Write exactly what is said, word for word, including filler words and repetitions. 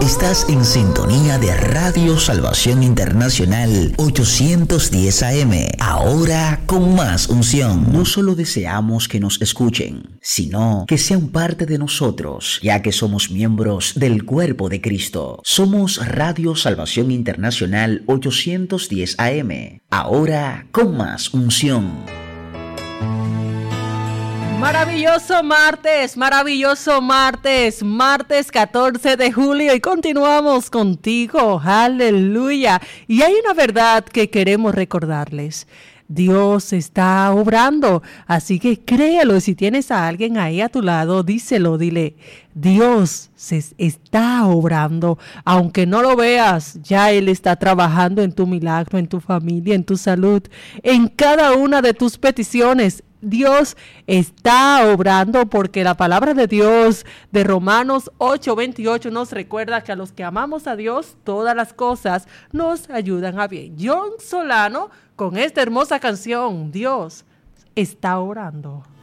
Estás en sintonía de Radio Salvación Internacional ochocientos diez A M, ahora con más unción. No solo deseamos que nos escuchen, sino que sean parte de nosotros, ya que somos miembros del cuerpo de Cristo. Somos Radio Salvación Internacional ochocientos diez A M, ahora con más unción. Maravilloso martes, maravilloso martes, martes catorce de julio y continuamos contigo, aleluya. Y hay una verdad que queremos recordarles. Dios está obrando, así que créelo. Si tienes a alguien ahí a tu lado, díselo, dile, Dios se está obrando, aunque no lo veas, ya Él está trabajando en tu milagro, en tu familia, en tu salud, en cada una de tus peticiones. Dios está obrando porque la palabra de Dios de Romanos ocho veintiocho nos recuerda que a los que amamos a Dios, todas las cosas nos ayudan a bien. John Solano con esta hermosa canción, Dios está orando.